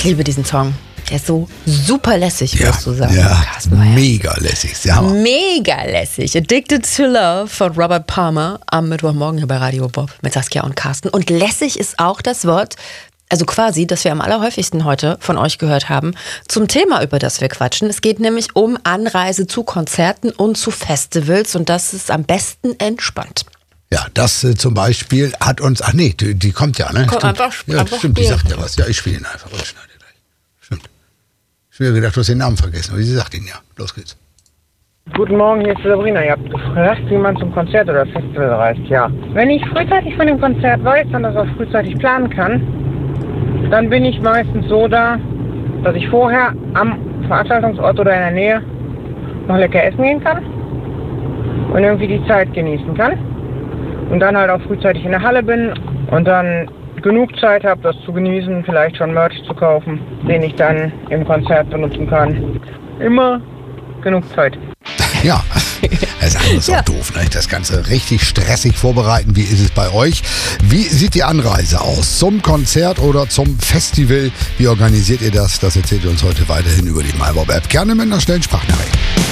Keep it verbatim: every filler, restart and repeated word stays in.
liebe diesen Song. Der ist so super lässig, Ja, würdest du sagen. ja, Carsten Meyer. mega lässig. Sehr hammer. Mega lässig. Addicted to Love von Robert Palmer am Mittwochmorgen hier bei Radio Bob mit Saskia und Carsten. Und lässig ist auch das Wort, also quasi, das wir am allerhäufigsten heute von euch gehört haben, zum Thema, über das wir quatschen. Es geht nämlich um Anreise zu Konzerten und zu Festivals und das ist am besten entspannt. Ja, das äh, zum Beispiel hat uns, ach nee, die, die kommt ja, ne? Komm, Stimmt. einfach- ja, einfach stimmt, die spielen. sagt ja was. Ja, ich spiele ihn einfach. Ich schneide gleich. Stimmt. Ich habe gedacht, du hast den Namen vergessen, aber sie sagt ihn ja. Los geht's. Guten Morgen, hier ist Sabrina. Ihr habt gefragt, wie man zum Konzert oder Festival reist. Ja. Wenn ich frühzeitig von dem Konzert weiß und das auch frühzeitig planen kann, dann bin ich meistens so da, dass ich vorher am Veranstaltungsort oder in der Nähe noch lecker essen gehen kann und irgendwie die Zeit genießen kann. Und dann halt auch frühzeitig in der Halle bin und dann genug Zeit habe, das zu genießen, vielleicht schon Merch zu kaufen, den ich dann im Konzert benutzen kann. Immer genug Zeit. Ja, das ist alles Ja. auch doof, ne? Das Ganze richtig stressig vorbereiten. Wie ist es bei euch? Wie sieht die Anreise aus? Zum Konzert oder zum Festival? Wie organisiert ihr das? Das erzählt ihr uns heute weiterhin über die MyBob-App. Gerne mit einer schnellen Sprachnachricht.